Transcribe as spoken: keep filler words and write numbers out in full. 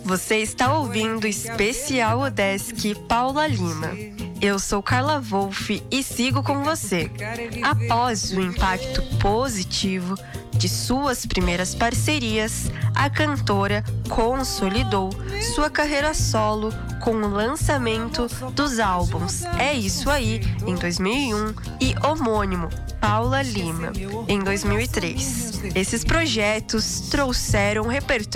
Você está ouvindo o Especial Udesc Paula Lima. Eu sou Carla Wolff e sigo com você. Após o impacto positivo de suas primeiras parcerias, a cantora consolidou sua carreira solo com o lançamento dos álbuns É Isso Aí, em dois mil e um, e Homônimo, Paula Lima, em dois mil e três. Esses projetos trouxeram repertório